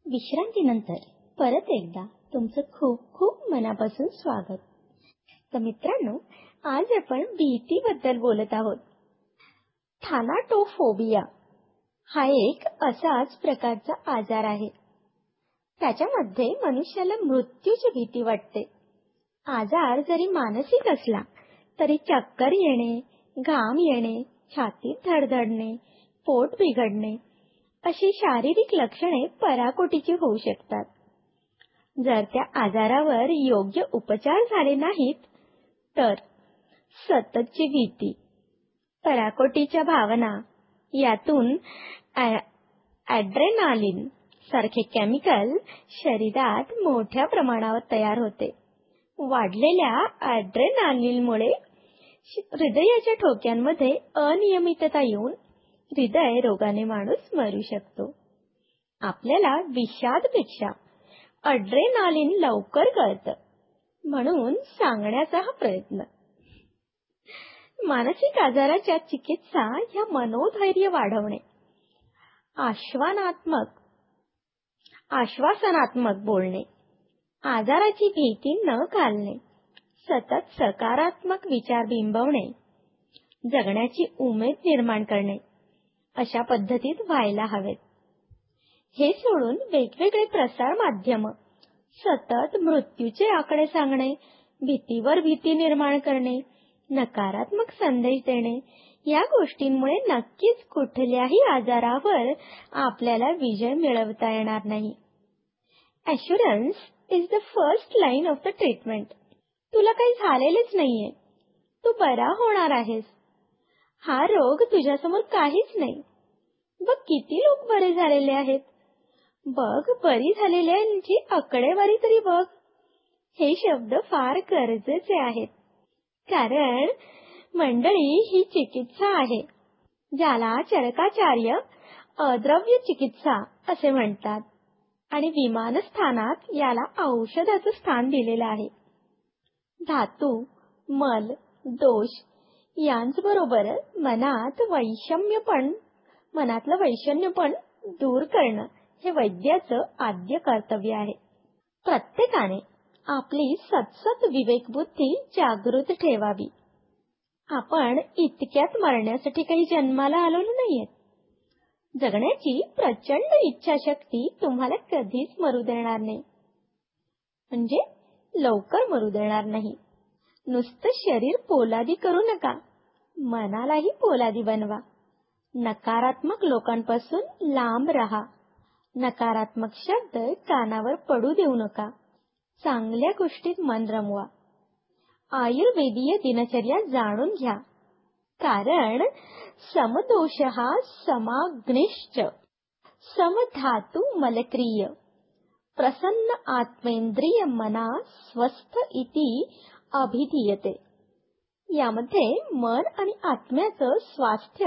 विश्रांतीनंतर परत एकदा तुमचं खूप खूप मनापासून स्वागत. तर मित्रांनो, आज आपण भीतीबद्दल बोलत आहोत. थानाटोफोबिया हा एक असाच प्रकारचा आजार आहे. त्याच्यामध्ये मनुष्याला मृत्यूची भीती वाटते. आजार जरी मानसिक असला तरी चक्कर येणे, घाम येणे, छातीत धडधडणे, पोट बिघडणे अशी शारीरिक लक्षणे पराकोटीची होऊ शकतात. जर त्या आजारावर योग्य उपचार झाले नाहीत तर सततची भीती, पराकोटीच्या भावना, यातून ॲड्रेनालिन सारखे केमिकल शरीरात मोठ्या प्रमाणावर तयार होते. वाढलेल्या ॲड्रेनालिनमुळे हृदयाच्या ठोक्यांमध्ये अनियमितता येऊन हृदय रोगाने माणूस मरू शकतो. आपल्याला विषादपेक्षा ॲड्रेनालिन लवकर कळतं म्हणून सांगण्याचा हा प्रयत्न. मानसिक आजाराच्या चिकित्सा ह्या मनोधैर्य वाढवणे, आश्वासनात्मक बोलणे, आजाराची भीती न घालणे, सतत सकारात्मक विचार बिंबवणे, जगण्याची उमेद निर्माण करणे अशा पद्धतीत व्हायला हवेत. हे सोडून वेगवेगळे प्रसार माध्यम सतत मृत्यूचे आकडे सांगणे, भीतीवर भीती निर्माण करणे, नकारात्मक संदेश देणे या गोष्टींमुळे नक्कीच कुठल्याही आजारावर आपल्याला विजय मिळवता येणार नाही. Assurance is the first line of the treatment. तुला काही झालेलेच नाहीये, तू बरा होणार आहेस, हा रोग तुझ्यासमोर काहीच नाही. बघ किती लोक बरे झालेले आहेत, बघ बरी झालेल्यांची आकडेवारी तरी बघ. हे शब्द फार गरजेचे आहेत, कारण मंडळी ही चिकित्सा आहे ज्याला चरकाचार्य अद्रव्य चिकित्सा असे म्हणतात आणि विमानस्थानात याला औषधाचं स्थान दिलेलं आहे. धातू, मल, दोष यांचबरोबर मनातलं वैषम्यपण दूर करणं हे वैद्याचं आद्य कर्तव्य आहे. प्रत्येकाने आपली सतत विवेकबुद्धी जागृत ठेवावी. आपण इतक्यात मरण्यासाठी काही जन्माला आलेलो नाहीये. जगण्याची प्रचंड इच्छाशक्ती तुम्हाला कधीच मरू देणार नाही, म्हणजे लवकर मरू देणार नाही. नुसतं शरीर पोलादी करू नका, मनालाही पोलादी बनवा. नकारात्मक लोकांपासून लांब राहा. नकारात्मक शब्द कानावर पडू देऊ नका. चांगल्या गोष्टीत मन रमवा. आयुर्वेदीय दिनचर्या जाणून घ्या, कारण समदोषः समाग्निश्च समधातु मलक्रिय प्रसन्न आत्मेंद्रिय मना स्वस्थ इति अभिधीयते. यामध्ये मन आणि आत्म्याचं स्वास्थ्य